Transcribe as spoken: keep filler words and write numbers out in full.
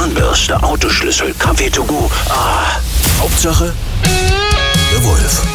Zahnbürste, Autoschlüssel, Kaffee to go. Ah, Hauptsache der Wolf.